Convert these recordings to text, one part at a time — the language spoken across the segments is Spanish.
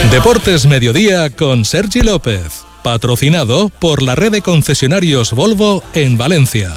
Deportes Mediodía con Sergi López, patrocinado por la red de concesionarios Volvo en Valencia.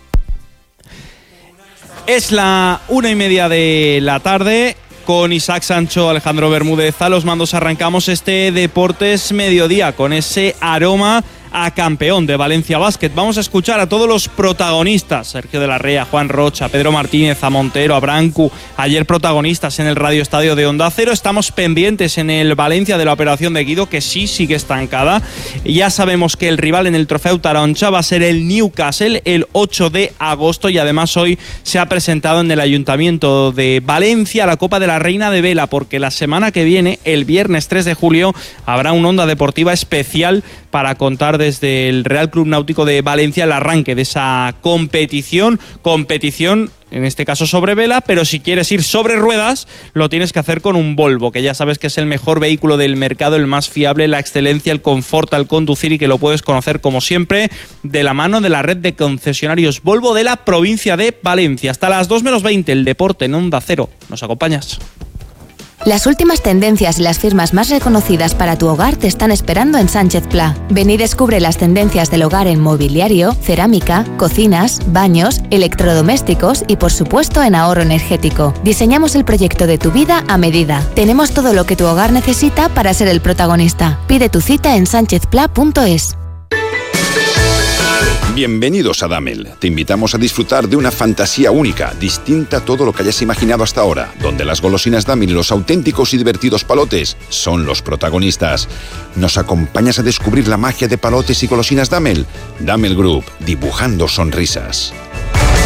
Es la 1:30 de la tarde. Con Isaac Sancho, Alejandro Bermúdez a los mandos arrancamos este Deportes Mediodía con ese aroma a campeón de Valencia Basket. Vamos a escuchar a todos los protagonistas: Sergio de la Rea, Juan Rocha, Pedro Martínez, a Montero, a Brancu, ayer protagonistas en el Radio Estadio de Onda Cero. Estamos pendientes en el Valencia de la operación de Guido, que sí sigue estancada. Ya sabemos que el rival en el Trofeu Taroncha va a ser el Newcastle el 8 de agosto y además hoy se ha presentado en el Ayuntamiento de Valencia la Copa de la Reina de Vela, porque la semana que viene, el viernes 3 de julio, habrá una onda deportiva especial para contar desde el Real Club Náutico de Valencia el arranque de esa competición, en este caso sobre vela, pero si quieres ir sobre ruedas, lo tienes que hacer con un Volvo, que ya sabes que es el mejor vehículo del mercado, el más fiable, la excelencia, el confort al conducir, y que lo puedes conocer, como siempre, de la mano de la red de concesionarios Volvo de la provincia de Valencia. Hasta las 2:20, el deporte en Onda Cero. ¿Nos acompañas? Las últimas tendencias y las firmas más reconocidas para tu hogar te están esperando en Sánchez Pla. Ven y descubre las tendencias del hogar en mobiliario, cerámica, cocinas, baños, electrodomésticos y, por supuesto, en ahorro energético. Diseñamos el proyecto de tu vida a medida. Tenemos todo lo que tu hogar necesita para ser el protagonista. Pide tu cita en sanchezpla.es. Bienvenidos a Damel. Te invitamos a disfrutar de una fantasía única, distinta a todo lo que hayas imaginado hasta ahora, donde las golosinas Damel y los auténticos y divertidos palotes son los protagonistas. ¿Nos acompañas a descubrir la magia de palotes y golosinas Damel? Damel Group, dibujando sonrisas.